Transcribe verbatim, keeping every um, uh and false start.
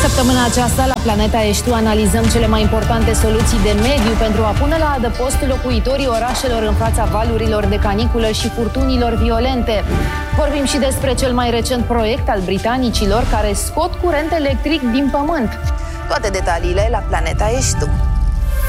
Săptămâna aceasta, la Planeta Eștu, analizăm cele mai importante soluții de mediu pentru a pune la adăpost locuitorii orașelor în fața valurilor de caniculă și furtunilor violente. Vorbim și despre cel mai recent proiect al britanicilor care scot curent electric din pământ. Toate detaliile la Planeta Eștu.